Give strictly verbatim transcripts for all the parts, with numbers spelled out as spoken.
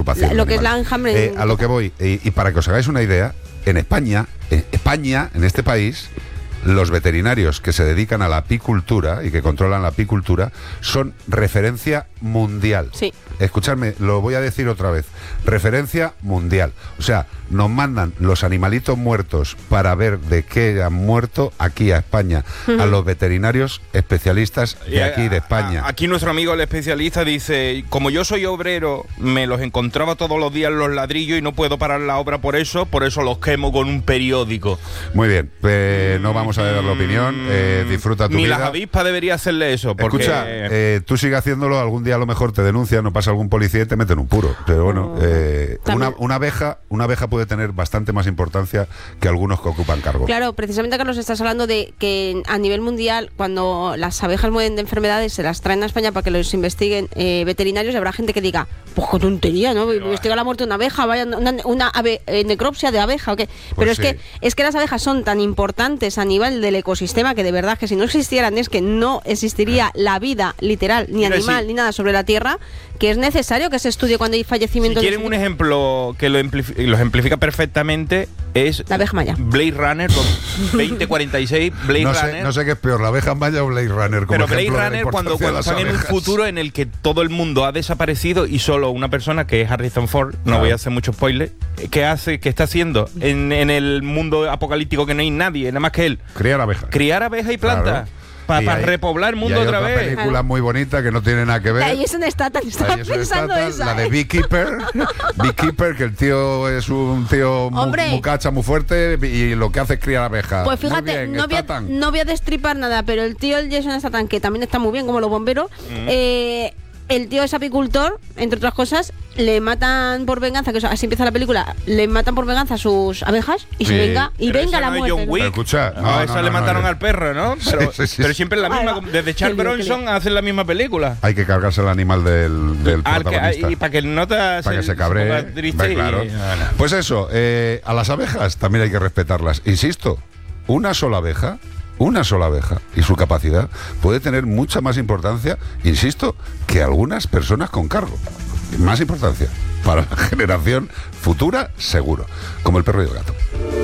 preocupación. Lo que es la enjambre. Eh, a lo que voy, y, y para que os hagáis una idea, en España, en España, en este país, los veterinarios que se dedican a la apicultura y que controlan la apicultura son referencia mundial. Sí. Escuchadme, lo voy a decir otra vez. Referencia mundial. O sea, nos mandan los animalitos muertos para ver de qué han muerto aquí a España, uh-huh. a los veterinarios especialistas de aquí de España. A, a, aquí nuestro amigo el especialista dice, como yo soy obrero, me los encontraba todos los días en los ladrillos y no puedo parar la obra por eso, por eso los quemo con un periódico. Muy bien, eh, no vamos a dar la opinión, eh, disfruta tu Ni vida. Ni las avispas debería hacerle eso. Porque... Escucha, eh, tú sigue haciéndolo, algún día a lo mejor te denuncia, no pasa algún policía y te meten un puro. Pero bueno, eh, una, una abeja, una abeja puede tener bastante más importancia que algunos que ocupan cargo. Claro, precisamente, Carlos, estás hablando de que a nivel mundial, cuando las abejas mueren de enfermedades, se las traen a España para que los investiguen eh, veterinarios, y habrá gente que diga, pues qué tontería, ¿no? Investiga la muerte de una abeja, vaya, una, una ave, eh, necropsia de abeja, ¿o qué? Pero pues es sí. que es que las abejas son tan importantes a nivel del ecosistema que de verdad que si no existieran es que no existiría la vida literal, ni Mira, animal, sí. ni nada sobre la Tierra, que es necesario que se estudie cuando hay fallecimientos. Si quieren un ejemplo que lo, ejemplifica, lo ejemplifica perfectamente, es la abeja maya. Blade Runner veinte cuarenta y seis, Blade no sé, Runner. No sé qué es peor, la abeja maya o Blade Runner. Como Pero Blade Runner, cuando, cuando están abejas. en un futuro en el que todo el mundo ha desaparecido y solo una persona, que es Harrison Ford, no claro. voy a hacer mucho spoiler, ¿qué hace, qué está haciendo en, en el mundo apocalíptico que no hay nadie, nada más que él? Criar abejas. Criar abejas y plantas. Claro. Para pa repoblar el mundo y hay otra, otra vez. película claro. muy bonita que no tiene nada que ver. Ahí es un Statham, estaba pensando Statham, esa. La de ¿eh? Beekeeper. Beekeeper, que el tío es un tío muy, muy cacha, muy fuerte, y lo que hace es criar abejas. Pues fíjate, bien, no, voy a, no voy a destripar nada, pero el tío, el Jason Statham, que también está muy bien, como los bomberos, mm. eh, el tío es apicultor, entre otras cosas, le matan por venganza, que así empieza la película, le matan por venganza a sus abejas y sí. se venga, y pero venga la no muerte. John Wick. Pero escucha, no, no, a esa no, le no, mataron no, al perro, ¿no? Pero, sí, sí, sí. pero siempre es la misma, Ay, desde Charles Bronson hacen la misma película. Hay que cargarse el animal del, del Al protagonista. Que, y para que el nota para que se cabree. Triste claro. y, bueno. Pues eso, eh, a las abejas también hay que respetarlas. Insisto, una sola abeja, una sola abeja y su capacidad puede tener mucha más importancia, insisto, que algunas personas con cargo. Más importancia para la generación futura, seguro, como el perro y el gato.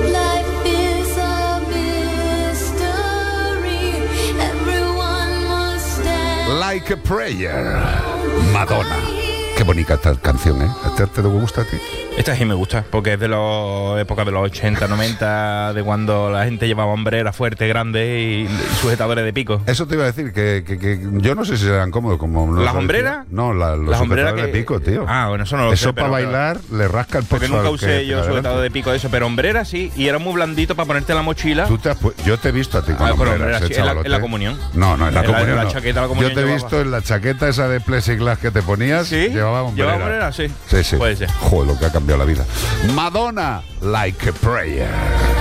Like a Prayer, Madonna. Qué bonita esta canción, ¿eh? ¿Te, te gusta a ti? Esta sí me gusta, porque es de la época de los ochenta, noventa, de cuando la gente llevaba hombreras fuertes, grandes y, y sujetadores de pico. Eso te iba a decir, que, que, que yo no sé si eran cómodos como... ¿Las hombreras? No, la, los Las sujetadores que... de pico, tío. Ah, bueno, eso no lo eso sé. para bailar pero... le rasca el pozo. Porque nunca usé que, yo sujetador de pico eso, pero hombreras sí, y era muy blandito para ponerte en la mochila. ¿Tú te has pu... Yo te he visto a ti con ah, hombreras, hombreras sí, en, la, en la comunión. No, no, en la, en comunión la, no. la chaqueta, la comunión yo te he llevaba. visto en la chaqueta esa de plexiglas que te ponías, ¿Sí? llevaba hombreras. ¿Llevaba hombreras? Sí. Sí, sí. Puede ser. Joder, lo que ha cambiado la vida. Madonna, Like a Prayer.